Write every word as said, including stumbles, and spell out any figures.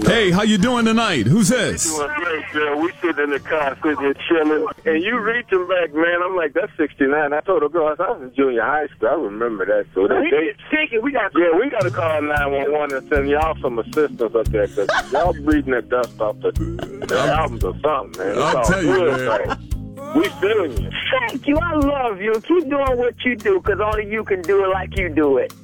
Hey, how you doing tonight? Who's this? Doing great, girl. We sitting in the car, sitting here chilling, and you reaching back, man. I'm like, that's sixty-nine. I told her, girl, I was in junior high school. I remember that. So that day, we got yeah, we got to call nine one one and send y'all some assistance up there, because y'all breathing that dust off the, the albums or something, man. It's I'll all tell you, good, man. man. We feeling you. Thank you. I love you. Keep doing what you do, because only you can do it like you do it.